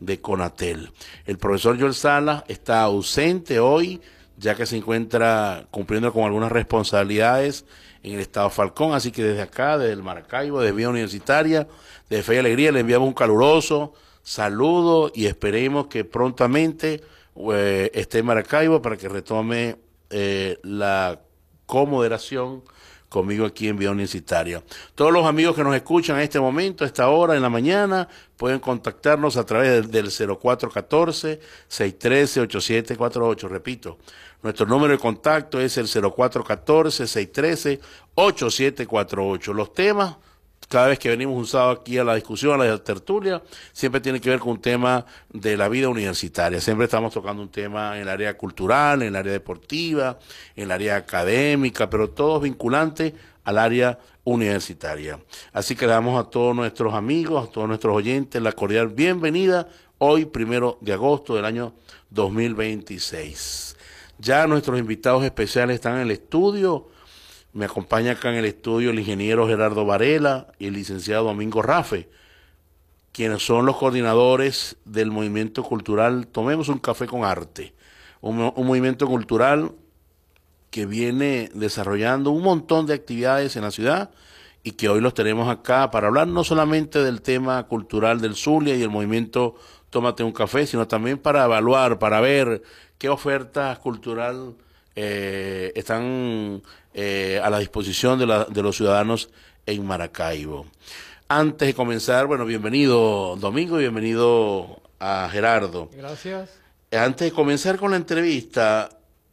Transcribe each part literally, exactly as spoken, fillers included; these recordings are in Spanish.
de Conatel. El profesor Joel Salas está ausente hoy, ya que se encuentra cumpliendo con algunas responsabilidades en el estado Falcón, así que desde acá, desde el Maracaibo, desde Vía Universitaria, desde Fe y Alegría, le enviamos un caluroso saludo y esperemos que prontamente eh, esté en Maracaibo para que retome eh, la comoderación conmigo aquí en Vía Universitaria. Todos los amigos que nos escuchan en este momento, a esta hora, en la mañana, pueden contactarnos a través del, del cero cuatro uno cuatro, seis uno tres, ocho siete cuatro ocho. Repito, nuestro número de contacto es el cero cuatro uno cuatro, seis uno tres, ocho siete cuatro ocho. Los temas, cada vez que venimos un sábado aquí a la discusión, a la tertulia, siempre tiene que ver con un tema de la vida universitaria. Siempre estamos tocando un tema en el área cultural, en el área deportiva, en el área académica, pero todos vinculantes al área universitaria. Así que le damos a todos nuestros amigos, a todos nuestros oyentes, la cordial bienvenida hoy, primero de agosto del año dos mil veintiséis. Ya nuestros invitados especiales están en el estudio. Me acompaña acá en el estudio el ingeniero Gerardo Varela y el licenciado Domingo Rafe, quienes son los coordinadores del movimiento cultural Tomemos un Café con Arte, un, un movimiento cultural que viene desarrollando un montón de actividades en la ciudad y que hoy los tenemos acá para hablar no solamente del tema cultural del Zulia y el movimiento Tómate un Café, sino también para evaluar, para ver qué ofertas cultural eh, están Eh, a la disposición de, la, de los ciudadanos en Maracaibo. Antes de comenzar, bueno, bienvenido Domingo, bienvenido a Gerardo. Gracias. Antes de comenzar con la entrevista,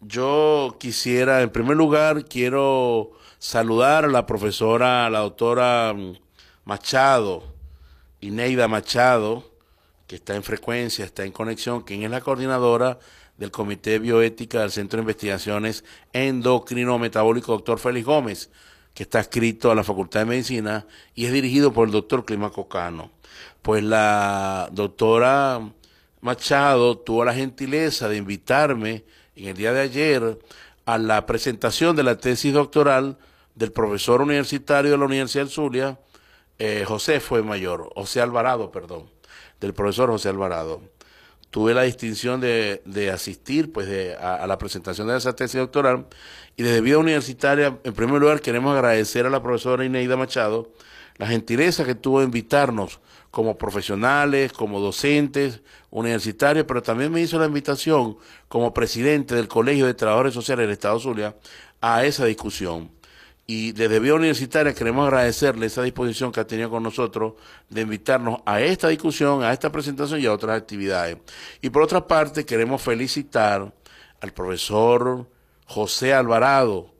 yo quisiera, en primer lugar, quiero saludar a la profesora, a la doctora Machado, Ineida Machado, que está en frecuencia, está en conexión, quien es la coordinadora del Comité de Bioética del Centro de Investigaciones Endocrino-Metabólico doctor Félix Gómez, que está adscrito a la Facultad de Medicina y es dirigido por el doctor Clímaco Cano. Pues la doctora Machado tuvo la gentileza de invitarme en el día de ayer a la presentación de la tesis doctoral del profesor universitario de la Universidad del Zulia, eh, José Fuenmayor, José Alvarado, perdón, del profesor José Alvarado. Tuve la distinción de, de asistir pues de, a, a la presentación de esa tesis doctoral y desde Vida Universitaria, en primer lugar, queremos agradecer a la profesora Ineida Machado la gentileza que tuvo de invitarnos como profesionales, como docentes universitarios, pero también me hizo la invitación como presidente del Colegio de Trabajadores Sociales del Estado Zulia a esa discusión. Y desde Vía Universitaria queremos agradecerle esa disposición que ha tenido con nosotros de invitarnos a esta discusión, a esta presentación y a otras actividades. Y por otra parte, queremos felicitar al profesor José Alvarado,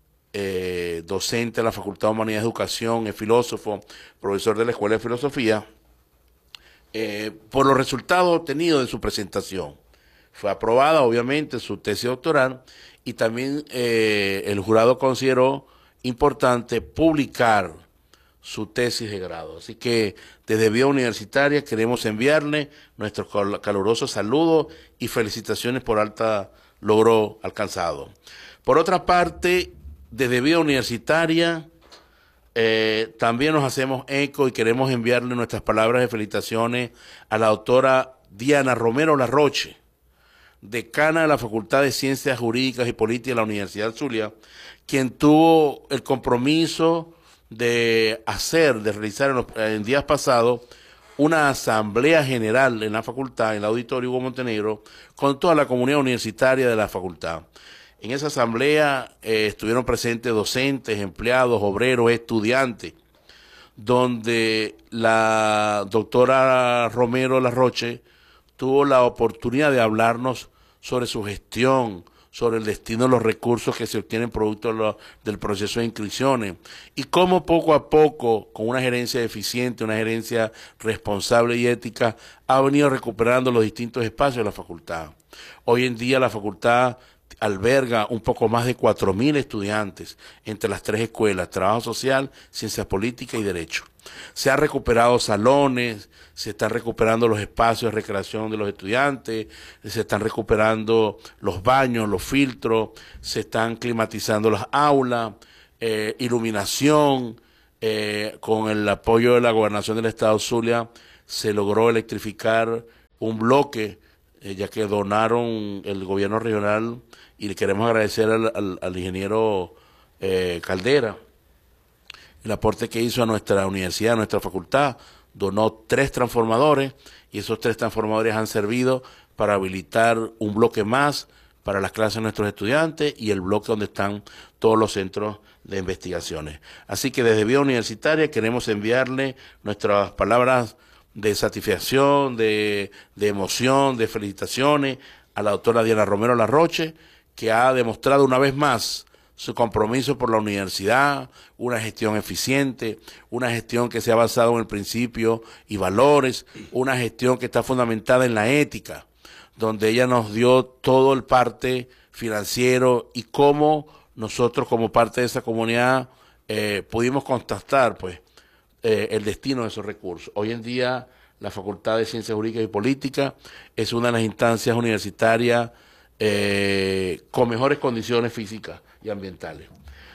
eh, docente de la Facultad de Humanidades de Educación, es filósofo, profesor de la Escuela de Filosofía, eh, por los resultados obtenidos de su presentación. Fue aprobada, obviamente, su tesis doctoral y también eh, el jurado consideró importante publicar su tesis de grado. Así que desde Vía Universitaria queremos enviarle nuestros calurosos saludos y felicitaciones por alta logro alcanzado. Por otra parte, desde Vía Universitaria eh, también nos hacemos eco y queremos enviarle nuestras palabras de felicitaciones a la doctora Diana Romero Larroche, decana de la Facultad de Ciencias Jurídicas y Políticas de la Universidad del Zulia, quien tuvo el compromiso de hacer, de realizar en, los, en días pasados, una asamblea general en la facultad, en el auditorio Hugo Montenegro, con toda la comunidad universitaria de la facultad. En esa asamblea eh, estuvieron presentes docentes, empleados, obreros, estudiantes, donde la doctora Romero Larroche tuvo la oportunidad de hablarnos sobre su gestión, sobre el destino de los recursos que se obtienen producto de lo, del proceso de inscripciones y cómo poco a poco, con una gerencia eficiente, una gerencia responsable y ética, ha venido recuperando los distintos espacios de la facultad. Hoy en día la facultad alberga un poco más de cuatro mil estudiantes entre las tres escuelas, Trabajo Social, Ciencias Políticas y Derecho. Se han recuperado salones, se están recuperando los espacios de recreación de los estudiantes, se están recuperando los baños, los filtros, se están climatizando las aulas, eh, iluminación, eh, con el apoyo de la Gobernación del Estado Zulia se logró electrificar un bloque, eh, ya que donaron el gobierno regional, y le queremos agradecer al, al, al ingeniero eh, Caldera el aporte que hizo a nuestra universidad, a nuestra facultad. Donó tres transformadores y esos tres transformadores han servido para habilitar un bloque más para las clases de nuestros estudiantes y el bloque donde están todos los centros de investigaciones. Así que desde Vida Universitaria queremos enviarle nuestras palabras de satisfacción, de, de emoción, de felicitaciones a la doctora Diana Romero Larroche, que ha demostrado una vez más su compromiso por la universidad, una gestión eficiente, una gestión que se ha basado en el principio y valores, una gestión que está fundamentada en la ética, donde ella nos dio todo el parte financiero y cómo nosotros como parte de esa comunidad eh, pudimos constatar pues eh, el destino de esos recursos. Hoy en día la Facultad de Ciencias Jurídicas y Políticas es una de las instancias universitarias eh, con mejores condiciones físicas y ambientales.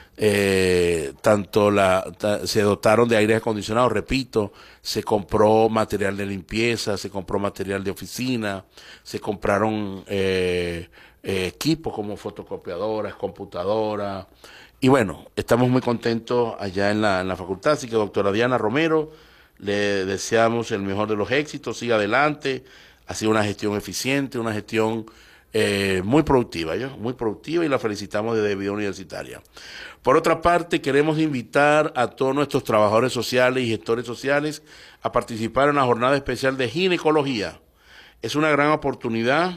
Eh, tanto la ta, se dotaron de aire acondicionado, repito, se compró material de limpieza, se compró material de oficina, se compraron eh, eh, equipos como fotocopiadoras, computadoras, y bueno, estamos muy contentos allá en la, en la facultad. Así que doctora Diana Romero, le deseamos el mejor de los éxitos, siga adelante, ha sido una gestión eficiente, una gestión Eh, muy productiva, ¿yo? muy productiva, y la felicitamos desde Vida Universitaria. Por otra parte, queremos invitar a todos nuestros trabajadores sociales y gestores sociales a participar en la jornada especial de ginecología. Es una gran oportunidad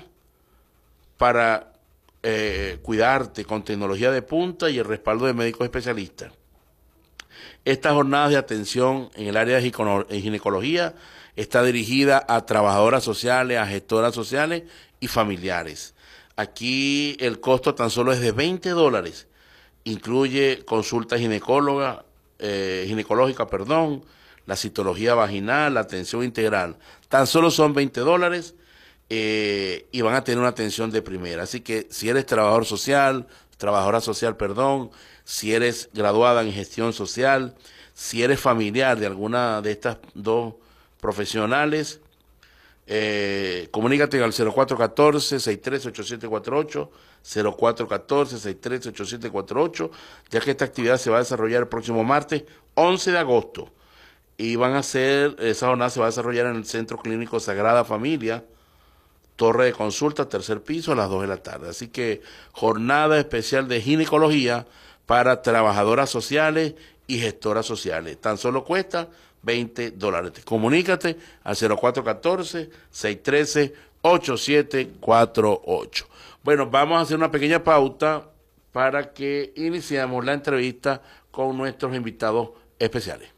para eh, cuidarte con tecnología de punta y el respaldo de médicos especialistas. Estas jornadas de atención en el área de ginecología está dirigida a trabajadoras sociales, a gestoras sociales y familiares. Aquí el costo tan solo es de veinte dólares. Incluye consulta ginecóloga, eh, ginecológica, perdón, la citología vaginal, la atención integral. Tan solo son veinte dólares eh, y van a tener una atención de primera. Así que si eres trabajador social, trabajadora social, perdón, si eres graduada en gestión social, si eres familiar de alguna de estas dos profesionales, Eh, comunícate al cero cuatro uno cuatro, seis tres ocho siete cuatro ocho, cero cuatro uno cuatro, seis tres ocho siete cuatro ocho, ya que esta actividad se va a desarrollar el próximo martes once de agosto, y van a ser, esa jornada se va a desarrollar en el Centro Clínico Sagrada Familia, torre de consulta, tercer piso, a las dos de la tarde. Así que jornada especial de ginecología para trabajadoras sociales y gestoras sociales. Tan solo cuesta veinte dólares. Comunícate al cero cuatro uno cuatro, seis uno tres ocho siete cuatro ocho. Bueno, vamos a hacer una pequeña pauta para que iniciemos la entrevista con nuestros invitados especiales.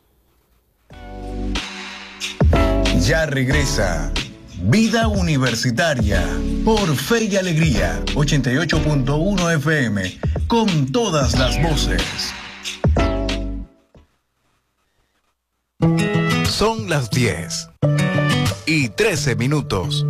Ya regresa Vida Universitaria por Fe y Alegría ochenta y ocho punto uno F M, con todas las voces. Son las diez y trece minutos.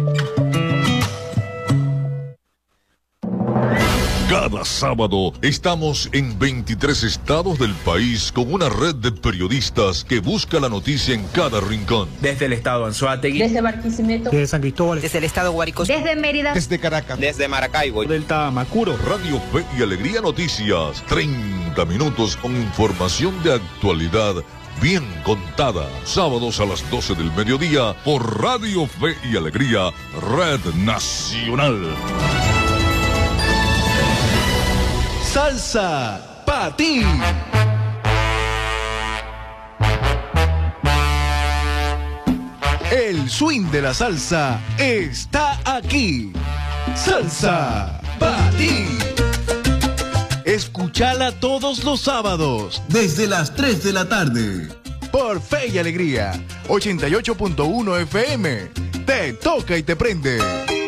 Cada sábado estamos en veintitrés estados del país con una red de periodistas que busca la noticia en cada rincón. Desde el estado Anzoátegui, desde Barquisimeto, desde San Cristóbal, desde el estado Guárico, desde Mérida, desde Caracas, desde Maracaibo, del Tamacuro. Radio Fe y Alegría Noticias, treinta minutos con información de actualidad bien contada. Sábados a las doce del mediodía por Radio Fe y Alegría, Red Nacional. Salsa pa' ti. El swing de la salsa está aquí. Salsa pa' ti. Escúchala todos los sábados desde las tres de la tarde por Fe y Alegría ochenta y ocho punto uno F M. Te toca y te prende.